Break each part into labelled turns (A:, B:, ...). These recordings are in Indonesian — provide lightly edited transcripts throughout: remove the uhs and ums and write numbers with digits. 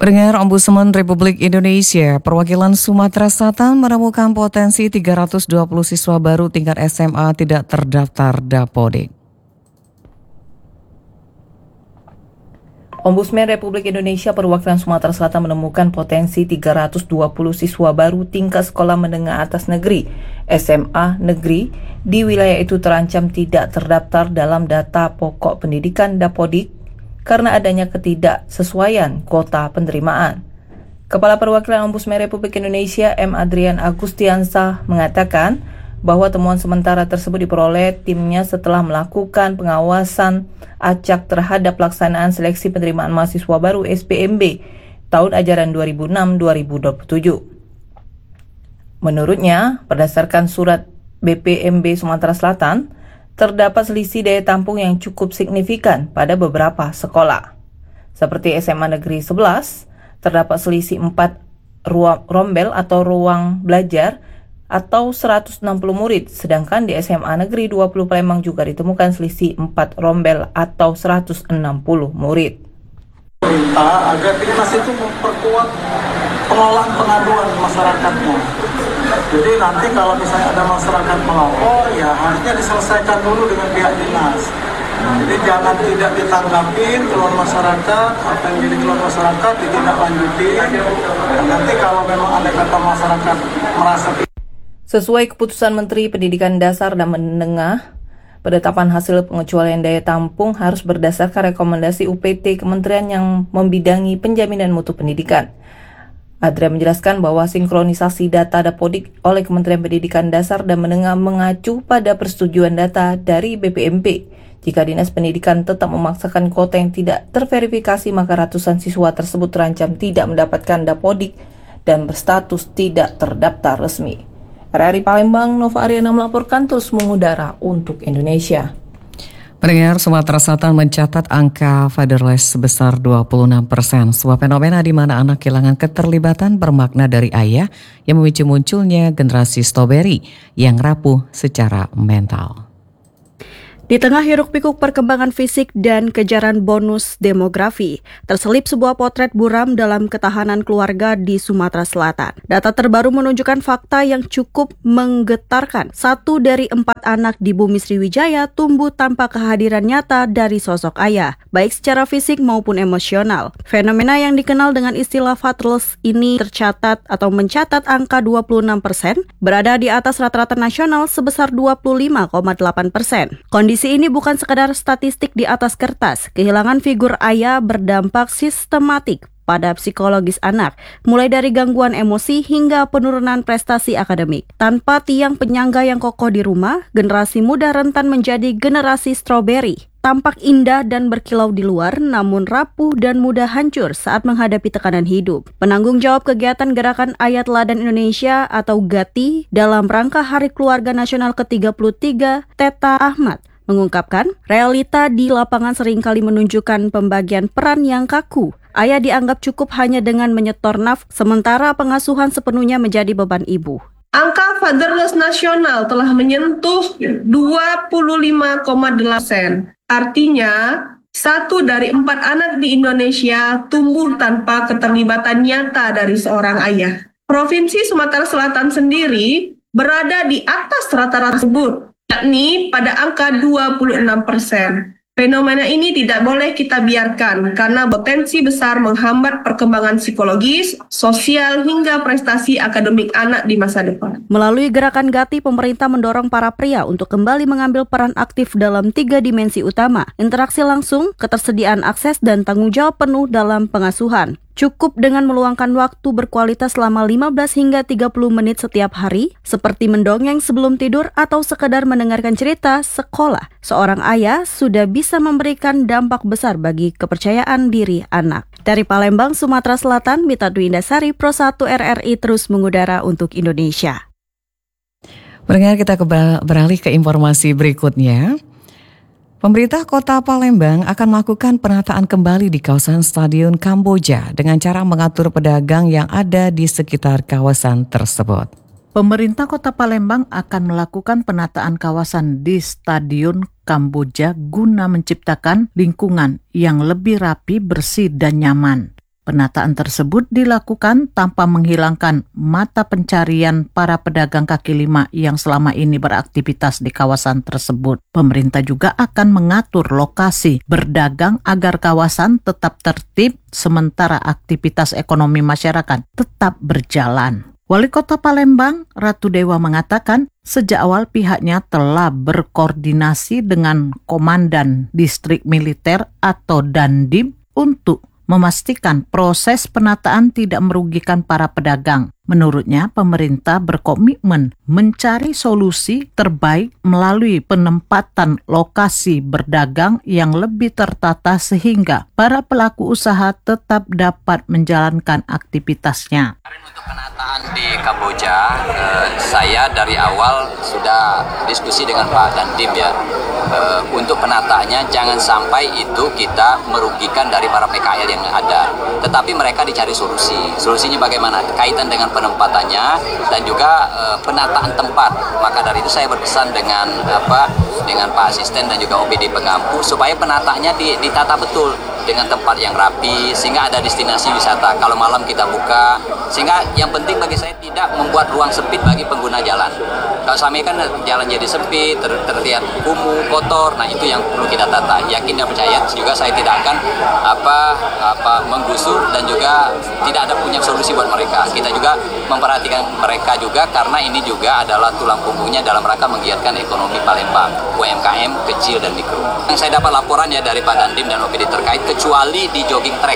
A: Pendengar, Ombudsman Republik Indonesia perwakilan Sumatera Selatan menemukan potensi 320 siswa baru tingkat SMA tidak terdaftar Dapodik.
B: Ombudsman Republik Indonesia perwakilan Sumatera Selatan menemukan potensi 320 siswa baru tingkat sekolah menengah atas negeri SMA negeri di wilayah itu terancam tidak terdaftar dalam data pokok pendidikan Dapodik karena adanya ketidaksesuaian kuota penerimaan. Kepala Perwakilan Ombudsman Republik Indonesia M. Adrian Agustiansah mengatakan bahwa temuan sementara tersebut diperoleh timnya setelah melakukan pengawasan acak terhadap pelaksanaan seleksi penerimaan mahasiswa baru SPMB tahun ajaran 2006-2027. Menurutnya, berdasarkan surat BPMB Sumatera Selatan, terdapat selisih daya tampung yang cukup signifikan pada beberapa sekolah. Seperti SMA Negeri 11, terdapat selisih 4 rombel atau ruang belajar atau 160 murid, sedangkan di SMA Negeri 20 Palembang juga ditemukan selisih 4 rombel atau 160 murid.
C: Minta agar Dinas itu memperkuat pengelolaan pengaduan masyarakatnya. Jadi nanti kalau misalnya ada masyarakat melapor, ya harusnya diselesaikan dulu dengan pihak dinas. Jadi jangan tidak ditanggapin keluhan masyarakat, apa yang jadi keluhan masyarakat ditindaklanjuti. Dan nanti kalau memang ada kata masyarakat merasa
B: sesuai keputusan Menteri Pendidikan Dasar dan Menengah, penetapan hasil pengecualian daya tampung harus berdasarkan rekomendasi UPT Kementerian yang membidangi penjaminan mutu pendidikan. Adrian menjelaskan bahwa sinkronisasi data Dapodik oleh Kementerian Pendidikan Dasar dan Menengah mengacu pada persetujuan data dari BPMP. Jika Dinas Pendidikan tetap memaksakan kuota yang tidak terverifikasi, maka ratusan siswa tersebut terancam tidak mendapatkan Dapodik dan berstatus tidak terdaftar resmi. RRI Palembang, Nova Ariana melaporkan, terus mengudara untuk Indonesia.
A: Pendengar, Sumatera Selatan mencatat angka fatherless sebesar 26%, sebuah fenomena di mana anak kehilangan keterlibatan bermakna dari ayah yang memicu munculnya generasi strawberry yang rapuh secara mental.
D: Di tengah hiruk-pikuk perkembangan fisik dan kejaran bonus demografi, terselip sebuah potret buram dalam ketahanan keluarga di Sumatera Selatan. Data terbaru menunjukkan fakta yang cukup menggetarkan. 1 dari 4 anak di Bumi Sriwijaya tumbuh tanpa kehadiran nyata dari sosok ayah, baik secara fisik maupun emosional. Fenomena yang dikenal dengan istilah fatherless ini tercatat atau mencatat angka 26%, berada di atas rata-rata nasional sebesar 25,8%. Kondisi ini bukan sekadar statistik di atas kertas. Kehilangan figur ayah berdampak sistematik pada psikologis anak, mulai dari gangguan emosi hingga penurunan prestasi akademik. Tanpa tiang penyangga yang kokoh di rumah, generasi muda rentan menjadi generasi strawberry. Tampak indah dan berkilau di luar, namun rapuh dan mudah hancur saat menghadapi tekanan hidup. Penanggung jawab kegiatan Gerakan Ayah Teladan Indonesia atau GATI dalam rangka Hari Keluarga Nasional ke-33, Teta Ahmad, mengungkapkan, realita di lapangan seringkali menunjukkan pembagian peran yang kaku. Ayah dianggap cukup hanya dengan menyetor nafkah, sementara pengasuhan sepenuhnya menjadi beban ibu.
E: Angka fatherless nasional telah menyentuh 25,8%. Artinya, 1 dari 4 anak di Indonesia tumbuh tanpa keterlibatan nyata dari seorang ayah. Provinsi Sumatera Selatan sendiri berada di atas rata-rata tersebut, yakni pada angka 26%. Fenomena ini tidak boleh kita biarkan karena potensi besar menghambat perkembangan psikologis, sosial, hingga prestasi akademik anak di masa depan.
D: Melalui gerakan GATI, pemerintah mendorong para pria untuk kembali mengambil peran aktif dalam 3 dimensi utama: interaksi langsung, ketersediaan akses, dan tanggung jawab penuh dalam pengasuhan. Cukup dengan meluangkan waktu berkualitas selama 15 hingga 30 menit setiap hari, seperti mendongeng sebelum tidur atau sekedar mendengarkan cerita sekolah. Seorang ayah sudah bisa memberikan dampak besar bagi kepercayaan diri anak. Dari Palembang, Sumatera Selatan, Mita Dwi Indasari, Pro 1 RRI terus mengudara untuk Indonesia.
A: Pendengar, kita beralih ke informasi berikutnya. Pemerintah Kota Palembang akan melakukan penataan kembali di kawasan Stadion Kamboja dengan cara mengatur pedagang yang ada di sekitar kawasan tersebut.
F: Pemerintah Kota Palembang akan melakukan penataan kawasan di Stadion Kamboja guna menciptakan lingkungan yang lebih rapi, bersih, dan nyaman. Penataan tersebut dilakukan tanpa menghilangkan mata pencarian para pedagang kaki lima yang selama ini beraktivitas di kawasan tersebut. Pemerintah juga akan mengatur lokasi berdagang agar kawasan tetap tertib sementara aktivitas ekonomi masyarakat tetap berjalan. Wali Kota Palembang, Ratu Dewa mengatakan sejak awal pihaknya telah berkoordinasi dengan Komandan Distrik Militer atau Dandim untuk memastikan proses penataan tidak merugikan para pedagang. Menurutnya, pemerintah berkomitmen mencari solusi terbaik melalui penempatan lokasi berdagang yang lebih tertata sehingga para pelaku usaha tetap dapat menjalankan aktivitasnya.
G: Untuk penataan di Kamboja, saya dari awal sudah diskusi dengan Pak Dandim ya. Untuk penataannya jangan sampai itu kita merugikan dari para PKL yang ada. Tetapi mereka dicari solusi. Solusinya bagaimana? Kaitan dengan penempatannya dan juga penataan tempat. Maka dari itu saya berpesan dengan Pak Asisten dan juga OPD Pengampu supaya penataannya ditata betul dengan tempat yang rapi sehingga ada destinasi wisata. Kalau malam kita buka, sehingga yang penting bagi saya tidak membuat ruang sempit bagi pengguna jalan. Kalau selama ini kan jalan jadi sempit, terlihat kumuh, kotor. Nah itu yang perlu kita tata. Yakin dan percaya juga saya tidak akan menggusur dan juga tidak ada punya solusi buat mereka. Kita juga memperhatikan mereka juga karena ini juga adalah tulang punggungnya dalam rangka menggiatkan ekonomi Palembang, UMKM kecil dan mikro. Yang saya dapat laporan ya dari Pak Dandim dan OPD terkait, kecuali di jogging track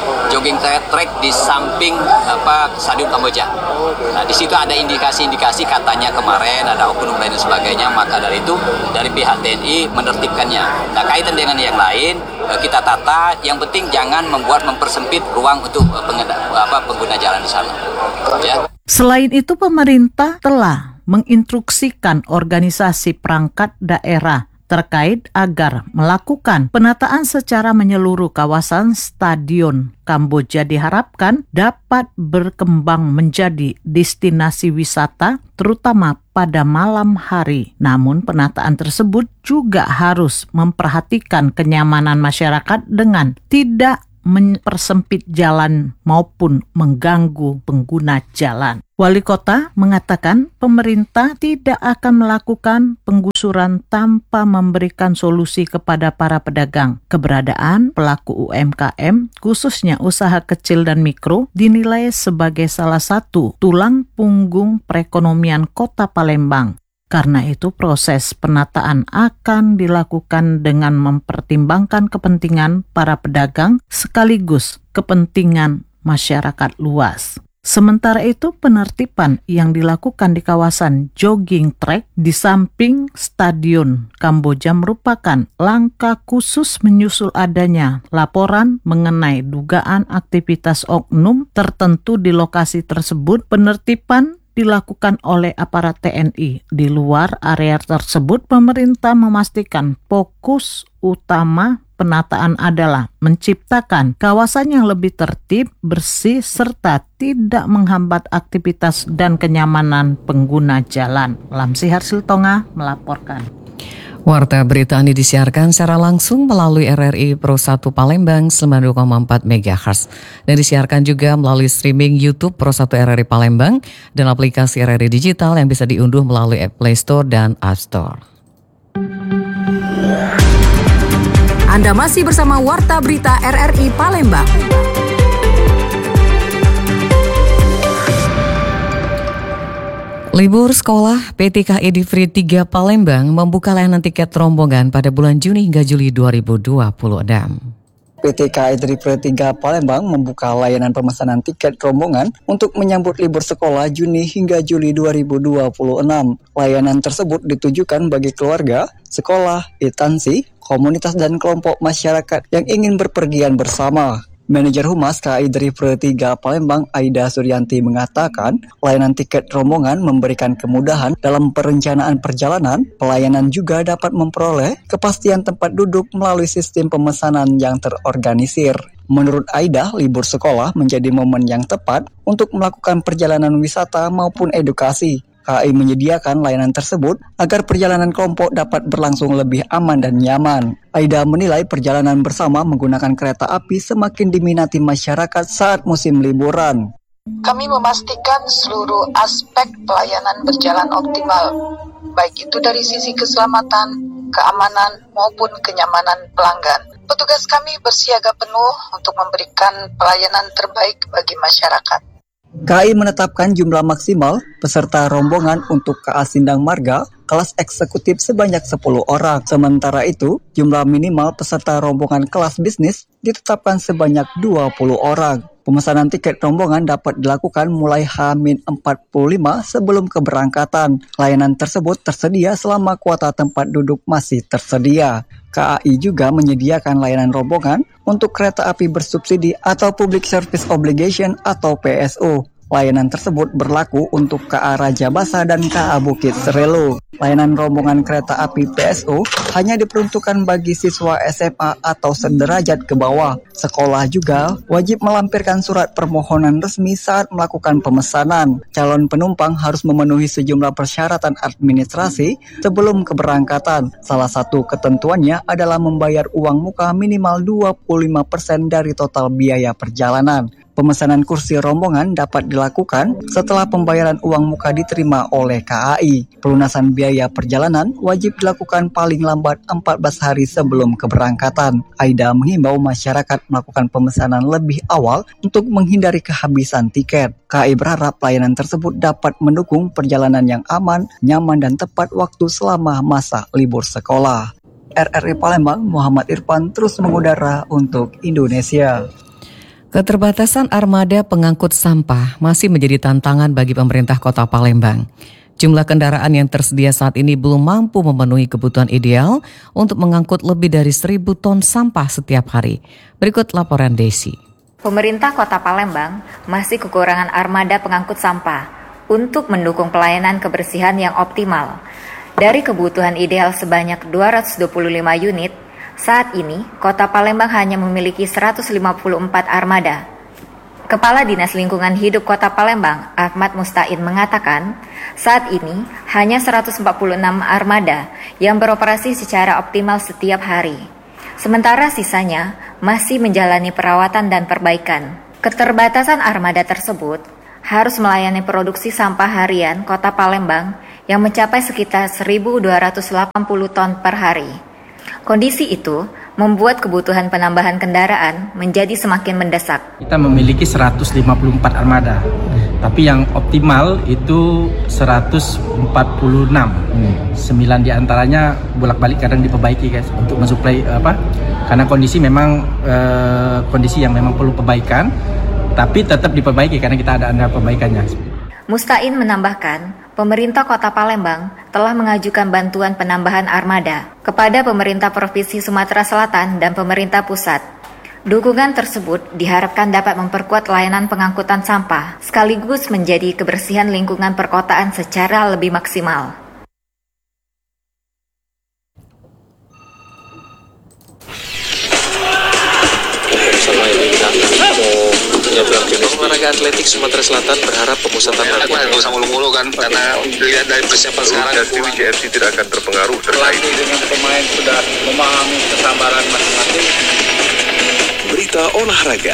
G: di samping Stadion Kamboja. Nah di situ ada indikasi-indikasi katanya kemarin ada oknum lain dan sebagainya, maka dari itu dari pihak TNI menertibkannya. Nah kaitan dengan yang lain kita tata, yang penting jangan mempersempit ruang untuk pengguna jalan di sana. Ya.
F: Selain itu, pemerintah telah menginstruksikan organisasi perangkat daerah terkait agar melakukan penataan secara menyeluruh kawasan Stadion Kamboja diharapkan dapat berkembang menjadi destinasi wisata terutama pada malam hari. Namun penataan tersebut juga harus memperhatikan kenyamanan masyarakat dengan tidak mempersempit jalan maupun mengganggu pengguna jalan. Wali Kota mengatakan pemerintah tidak akan melakukan penggusuran tanpa memberikan solusi kepada para pedagang. Keberadaan pelaku UMKM, khususnya usaha kecil dan mikro, dinilai sebagai salah satu tulang punggung perekonomian Kota Palembang. Karena itu proses penataan akan dilakukan dengan mempertimbangkan kepentingan para pedagang sekaligus kepentingan masyarakat luas. Sementara itu penertiban yang dilakukan di kawasan jogging track di samping Stadion Kamboja merupakan langkah khusus menyusul adanya laporan mengenai dugaan aktivitas oknum tertentu di lokasi tersebut. Penertiban dilakukan oleh aparat TNI. Di luar area tersebut, pemerintah memastikan fokus utama penataan adalah menciptakan kawasan yang lebih tertib, bersih, serta tidak menghambat aktivitas dan kenyamanan pengguna jalan. Lamsi Harsiltonga melaporkan.
A: Warta berita ini disiarkan secara langsung melalui RRI Pro 1 Palembang 92,4 MHz dan disiarkan juga melalui streaming YouTube Pro 1 RRI Palembang dan aplikasi RRI Digital yang bisa diunduh melalui Play Store dan App Store.
H: Anda masih bersama Warta Berita RRI Palembang.
A: Libur sekolah, PT KAI Divri 3 Palembang membuka layanan tiket rombongan pada bulan Juni hingga Juli 2026.
I: PT KAI Divri 3 Palembang membuka layanan pemesanan tiket rombongan untuk menyambut libur sekolah Juni hingga Juli 2026. Layanan tersebut ditujukan bagi keluarga, sekolah, instansi, komunitas dan kelompok masyarakat yang ingin berpergian bersama. Manajer Humas KAI Divri 3 Palembang Aida Suryanti mengatakan, layanan tiket rombongan memberikan kemudahan dalam perencanaan perjalanan. Pelayanan juga dapat memperoleh kepastian tempat duduk melalui sistem pemesanan yang terorganisir. Menurut Aida, libur sekolah menjadi momen yang tepat untuk melakukan perjalanan wisata maupun edukasi. KAI menyediakan layanan tersebut agar perjalanan kelompok dapat berlangsung lebih aman dan nyaman. Aida menilai perjalanan bersama menggunakan kereta api semakin diminati masyarakat saat musim liburan.
J: Kami memastikan seluruh aspek pelayanan berjalan optimal, baik itu dari sisi keselamatan, keamanan, maupun kenyamanan pelanggan. Petugas kami bersiaga penuh untuk memberikan pelayanan terbaik bagi masyarakat.
I: KAI menetapkan jumlah maksimal peserta rombongan untuk KA Sindang Marga kelas eksekutif sebanyak 10 orang. Sementara itu, jumlah minimal peserta rombongan kelas bisnis ditetapkan sebanyak 20 orang. Pemesanan tiket rombongan dapat dilakukan mulai H-45 sebelum keberangkatan. Layanan tersebut tersedia selama kuota tempat duduk masih tersedia. KAI juga menyediakan layanan rombongan untuk kereta api bersubsidi atau Public Service Obligation atau PSO. Layanan tersebut berlaku untuk KA Raja Basa dan KA Bukit Serelo. Layanan rombongan kereta api PSO hanya diperuntukkan bagi siswa SMA atau sederajat ke bawah. Sekolah juga wajib melampirkan surat permohonan resmi saat melakukan pemesanan. Calon penumpang harus memenuhi sejumlah persyaratan administrasi sebelum keberangkatan. Salah satu ketentuannya adalah membayar uang muka minimal 25% dari total biaya perjalanan. Pemesanan kursi rombongan dapat dilakukan setelah pembayaran uang muka diterima oleh KAI. Pelunasan biaya perjalanan wajib dilakukan paling lambat 14 hari sebelum keberangkatan. Aida menghimbau masyarakat melakukan pemesanan lebih awal untuk menghindari kehabisan tiket. KAI berharap pelayanan tersebut dapat mendukung perjalanan yang aman, nyaman, dan tepat waktu selama masa libur sekolah. RRI Palembang, Muhammad Irfan terus mengudara untuk Indonesia.
A: Keterbatasan armada pengangkut sampah masih menjadi tantangan bagi pemerintah Kota Palembang. Jumlah kendaraan yang tersedia saat ini belum mampu memenuhi kebutuhan ideal untuk mengangkut lebih dari 1.000 ton sampah setiap hari. Berikut laporan Desi.
K: Pemerintah Kota Palembang masih kekurangan armada pengangkut sampah untuk mendukung pelayanan kebersihan yang optimal. Dari kebutuhan ideal sebanyak 225 unit, saat ini, Kota Palembang hanya memiliki 154 armada. Kepala Dinas Lingkungan Hidup Kota Palembang, Ahmad Mustain mengatakan, saat ini hanya 146 armada yang beroperasi secara optimal setiap hari. Sementara sisanya masih menjalani perawatan dan perbaikan. Keterbatasan armada tersebut harus melayani produksi sampah harian Kota Palembang yang mencapai sekitar 1.280 ton per hari. Kondisi itu membuat kebutuhan penambahan kendaraan menjadi semakin mendesak.
L: Kita memiliki 154 armada, tapi yang optimal itu 146. 9 diantaranya bolak-balik kadang diperbaiki guys untuk mensuplai karena kondisi memang kondisi yang memang perlu perbaikan, tapi tetap diperbaiki karena kita ada perbaikannya.
K: Mustain menambahkan, pemerintah Kota Palembang telah mengajukan bantuan penambahan armada kepada pemerintah Provinsi Sumatera Selatan dan pemerintah pusat. Dukungan tersebut diharapkan dapat memperkuat layanan pengangkutan sampah, sekaligus menjadi kebersihan lingkungan perkotaan secara lebih maksimal.
M: Olahraga atletik Sumatera Selatan berharap pemusatan latihan
N: nggak usah mulu-mulu kan, karena dilihat dari persiapan sekarang JRC tidak akan terpengaruh.
C: Lagi dengan pemain sudah memahami kesabaran masing-masing.
M: Berita olahraga.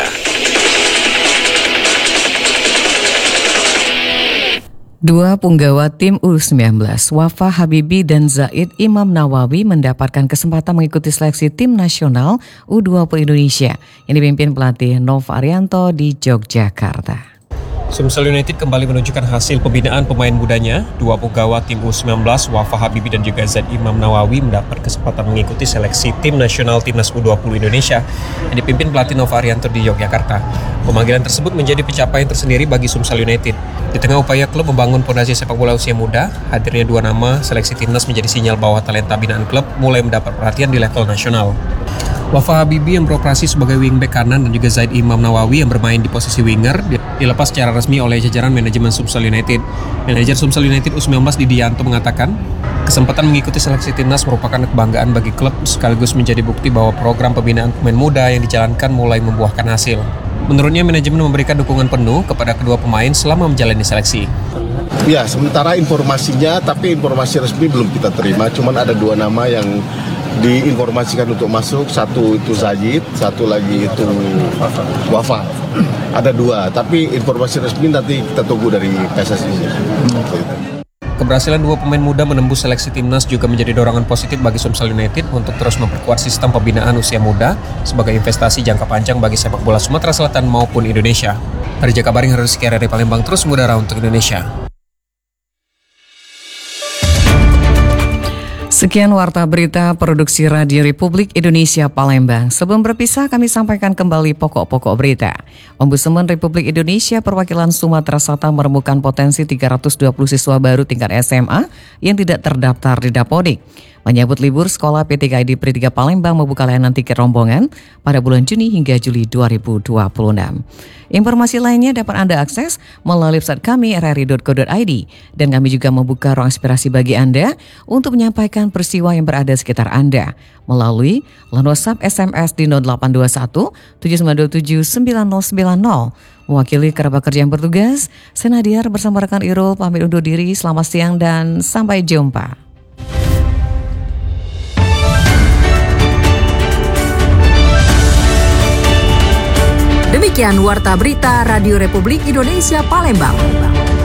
A: Dua punggawa tim U19, Wafa Habibi dan Zaid Imam Nawawi mendapatkan kesempatan mengikuti seleksi tim nasional U20 Indonesia yang dipimpin pelatih Nova Arianto di Yogyakarta.
O: Sumsel United kembali menunjukkan hasil pembinaan pemain mudanya. Dua punggawa tim U19, Wafa Habibi dan juga Zaid Imam Nawawi mendapat kesempatan mengikuti seleksi tim nasional Timnas U20 Indonesia yang dipimpin pelatih Nova Arianto di Yogyakarta. Pemanggilan tersebut menjadi pencapaian tersendiri bagi Sumsel United. Di tengah upaya klub membangun fondasi sepak bola usia muda, hadirnya dua nama seleksi timnas menjadi sinyal bahwa talenta binaan klub mulai mendapat perhatian di level nasional. Wafa Habibi yang beroperasi sebagai wingback kanan dan juga Zaid Imam Nawawi yang bermain di posisi winger dilepas secara resmi oleh jajaran manajemen Sumsel United. Manajer Sumsel United U19 Didianto mengatakan, kesempatan mengikuti seleksi timnas merupakan kebanggaan bagi klub sekaligus menjadi bukti bahwa program pembinaan pemain muda yang dijalankan mulai membuahkan hasil. Menurutnya, manajemen memberikan dukungan penuh kepada kedua pemain selama menjalani seleksi.
P: Ya, sementara informasinya, tapi informasi resmi belum kita terima. Cuman ada 2 nama yang diinformasikan untuk masuk. Satu itu Zayid, satu lagi itu Wafa. Ada 2, tapi informasi resmi nanti kita tunggu dari PSSI.
O: Keberhasilan 2 pemain muda menembus seleksi timnas juga menjadi dorongan positif bagi Sumsel United untuk terus memperkuat sistem pembinaan usia muda sebagai investasi jangka panjang bagi sepak bola Sumatera Selatan maupun Indonesia. Dari Jakabaring, Harus Kiara dari Palembang, terus mengudara untuk Indonesia.
A: Sekian Warta Berita Produksi Radio Republik Indonesia Palembang. Sebelum berpisah, kami sampaikan kembali pokok-pokok berita. Ombudsman Republik Indonesia Perwakilan Sumatera Selatan menemukan potensi 320 siswa baru tingkat SMA yang tidak terdaftar di Dapodik. Menyambut libur sekolah, PT KAI Pri 3 Palembang membuka layanan tiket rombongan pada bulan Juni hingga Juli 2026. Informasi lainnya dapat Anda akses melalui website kami rri.co.id, dan kami juga membuka ruang inspirasi bagi Anda untuk menyampaikan peristiwa yang berada di sekitar Anda melalui line WhatsApp SMS di 0821 7927 9090. Mewakili kerabat kerja yang bertugas, saya Nadiar bersama rekan Irul pamit undur diri. Selamat siang dan sampai jumpa.
H: Demikian Warta Berita Radio Republik Indonesia Palembang.